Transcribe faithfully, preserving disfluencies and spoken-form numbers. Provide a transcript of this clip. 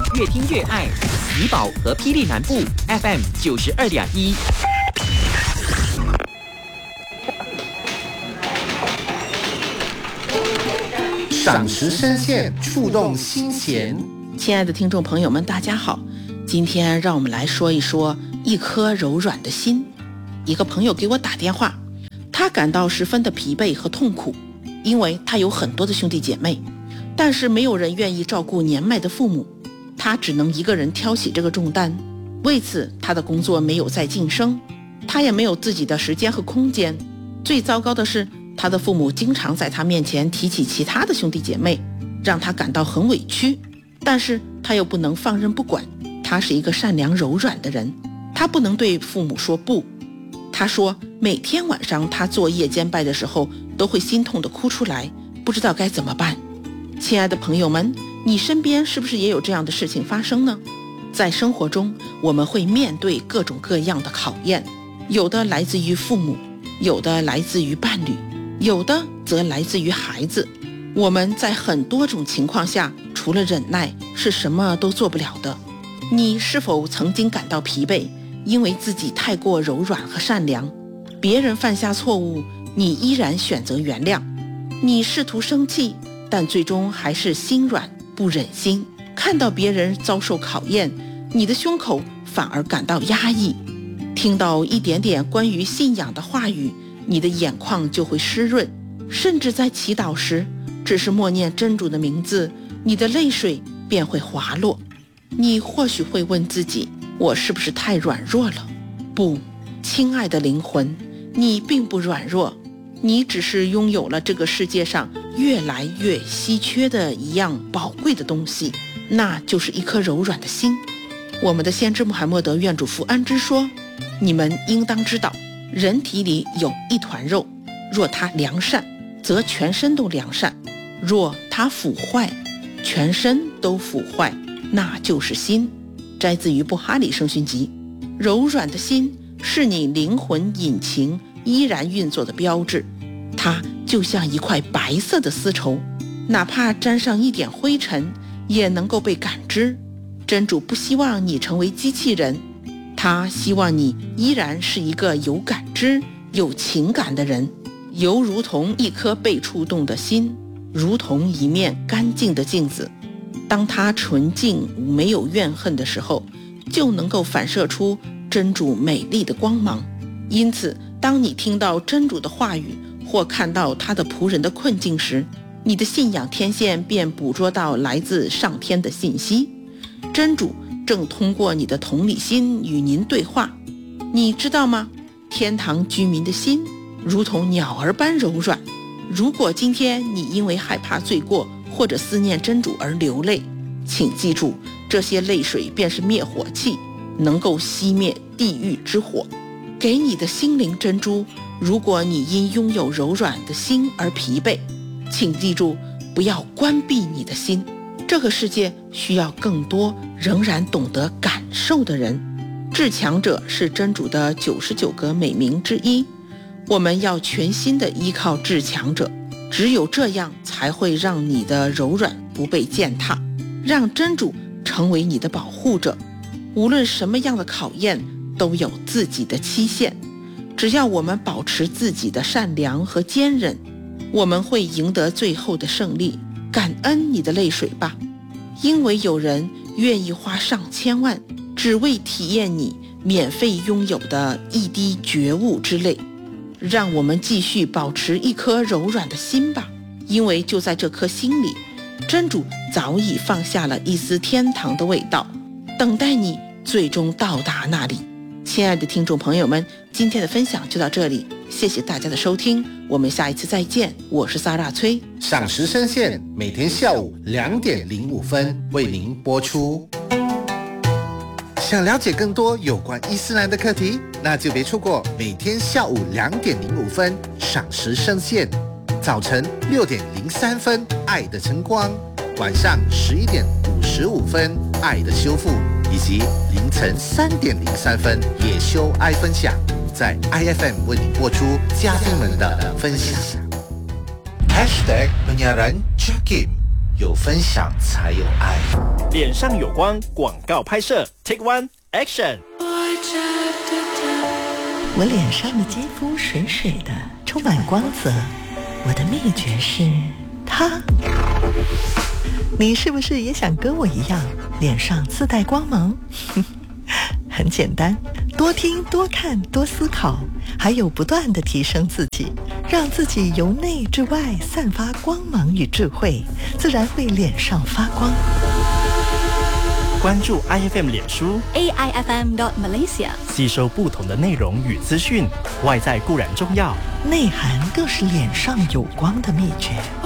越听越爱。怡保和霹雳南部 F M 九十二点一。 赏识声线，触动心弦。 亲爱的听众朋友们，大家好，今天让我们来说一说一颗柔软的心。一个朋友给我打电话，他感到十分的疲惫和痛苦，因为他有很多的兄弟姐妹，但是没有人愿意照顾年迈的父母，他只能一个人挑起这个重担。为此，他的工作没有再晋升，他也没有自己的时间和空间。最糟糕的是，他的父母经常在他面前提起其他的兄弟姐妹，让他感到很委屈。但是他又不能放任不管，他是一个善良柔软的人，他不能对父母说不。他说每天晚上他做夜间拜的时候都会心痛地哭出来，不知道该怎么办。亲爱的朋友们，你身边是不是也有这样的事情发生呢？在生活中，我们会面对各种各样的考验，有的来自于父母，有的来自于伴侣，有的则来自于孩子。我们在很多种情况下，除了忍耐，是什么都做不了的。你是否曾经感到疲惫，因为自己太过柔软和善良？别人犯下错误，你依然选择原谅。你试图生气，但最终还是心软不忍心。看到别人遭受考验，你的胸口反而感到压抑。听到一点点关于信仰的话语，你的眼眶就会湿润。甚至在祈祷时，只是默念真主的名字，你的泪水便会滑落。你或许会问自己，我是不是太软弱了？不，亲爱的灵魂，你并不软弱，你只是拥有了这个世界上越来越稀缺的一样宝贵的东西，那就是一颗柔软的心。我们的先知穆罕默德愿主福安之说，你们应当知道，人体里有一团肉，若它良善，则全身都良善；若它腐坏，全身都腐坏，那就是心。摘自于布哈里圣训集。柔软的心是你灵魂引擎依然运作的标志，它就像一块白色的丝绸，哪怕沾上一点灰尘，也能够被感知。真主不希望你成为机器人，他希望你依然是一个有感知、有情感的人，犹如同一颗被触动的心，如同一面干净的镜子。当它纯净没有怨恨的时候，就能够反射出真主美丽的光芒。因此，当你听到真主的话语，或看到他的仆人的困境时，你的信仰天线便捕捉到来自上天的信息。真主正通过你的同理心与您对话。你知道吗？天堂居民的心如同鸟儿般柔软。如果今天你因为害怕罪过或者思念真主而流泪，请记住，这些泪水便是灭火器，能够熄灭地狱之火，给你的心灵珍珠。如果你因拥有柔软的心而疲惫，请记住，不要关闭你的心。这个世界需要更多仍然懂得感受的人。至强者是真主的九十九个美名之一，我们要全心的依靠至强者，只有这样才会让你的柔软不被践踏，让真主成为你的保护者。无论什么样的考验都有自己的期限，只要我们保持自己的善良和坚韧，我们会赢得最后的胜利。感恩你的泪水吧，因为有人愿意花上千万，只为体验你免费拥有的一滴觉悟之泪。让我们继续保持一颗柔软的心吧，因为就在这颗心里，真主早已放下了一丝天堂的味道，等待你最终到达那里。亲爱的听众朋友们，今天的分享就到这里，谢谢大家的收听，我们下一次再见。我是萨拉崔。 赏识声线每天下午两点零五分为您播出。想了解更多有关伊斯兰的课题，那就别错过每天下午两点零五分赏识声线，早晨六点零三分爱的晨光，晚上十一点五十五分爱的修复，以及凌晨三点零三分也修爱分享，在 I F M 为你播出嘉宾们的分享。Hashtag penyiaran Jakim 有分享才有爱。 脸上有光广告拍摄 Take One Action。 我脸上的肌肤水水的，充满光泽。我的秘诀是它。你是不是也想跟我一样，脸上自带光芒？很简单，多听多看多思考，还有不断地提升自己，让自己由内至外散发光芒与智慧，自然会脸上发光。 关注 I F M 脸书 A I F M dot Malaysia， 吸收不同的内容与资讯。外在固然重要， 内涵更是脸上有光的秘诀。